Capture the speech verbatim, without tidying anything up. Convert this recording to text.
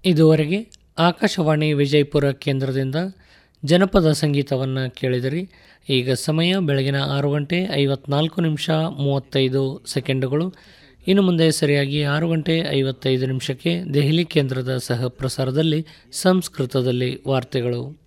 ಇದುವರೆಗೆ ಆಕಾಶವಾಣಿ ವಿಜಯಪುರ ಕೇಂದ್ರದಿಂದ ಜನಪದ ಸಂಗೀತವನ್ನು ಕೇಳಿದಿರಿ. ಈಗ ಸಮಯ ಬೆಳಗಿನ ಆರು ಗಂಟೆ ಐವತ್ನಾಲ್ಕು ನಿಮಿಷ ಮೂವತ್ತೈದು ಸೆಕೆಂಡುಗಳು. ಇನ್ನು ಮುಂದೆ ಸರಿಯಾಗಿ ಆರು ಗಂಟೆ ಐವತ್ತೈದು ನಿಮಿಷಕ್ಕೆ ದೆಹಲಿ ಕೇಂದ್ರದ ಸಹ ಪ್ರಸಾರದಲ್ಲಿ ಸಂಸ್ಕೃತದಲ್ಲಿ ವಾರ್ತೆಗಳು.